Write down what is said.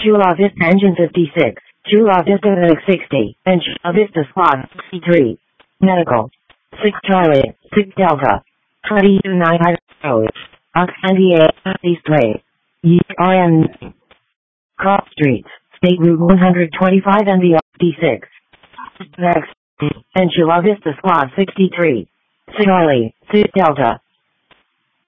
Chula Vista Engine 56, Chula Vista Linux 60, and Chula Vista Squad 63. Medical. 6 Charlie, 6 Delta. 22 Road. Oxendia, Eastway. URN. Cross Street, State Route 125 and the 56. Next. And Chula Vista Squad 63. Charlie, 6 Delta.